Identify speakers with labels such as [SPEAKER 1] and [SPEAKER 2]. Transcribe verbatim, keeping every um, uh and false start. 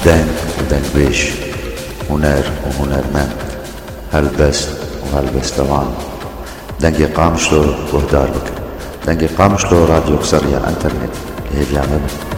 [SPEAKER 1] دنگ ودنگ بيش، هنر وهنرمند، هلبست وهلبستوان. دنگ قامشلو وهدار بك، دنگ قامشلو راديو قصرية انترنت. ايه بيعمل